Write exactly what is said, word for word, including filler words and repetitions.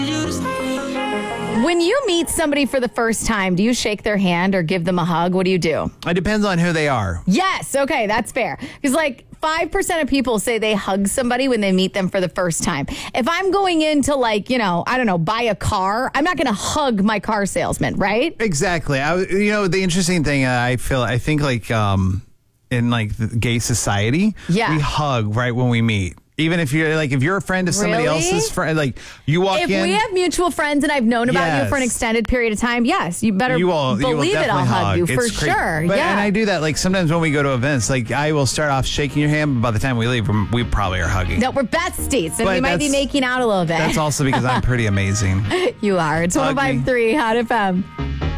When you meet somebody for the first time, do you shake their hand or give them a hug? What do you do? It depends on who they are. Yes. Okay, that's fair. Because like five percent of people say they hug somebody when they meet them for the first time. If I'm going in to like, you know, I don't know, buy a car, I'm not going to hug my car salesman, right? Exactly. I, you know, the interesting thing, uh, I feel, I think like um, in like the gay society, yeah. we hug right when we meet. Even if you're like, if you're a friend of somebody Really? else's friend, like you walk if in. If we have mutual friends and I've known about yes. you for an extended period of time, yes, you better you will, believe you will it. I'll hug, hug you it's for crazy. sure. But, yeah. And I do that like sometimes when we go to events, like I will start off shaking your hand, but by the time we leave, we're, we probably are hugging. No, we're besties, and but we might be making out a little bit. That's also because I'm pretty amazing. You are. It's one oh five point three Hot F M.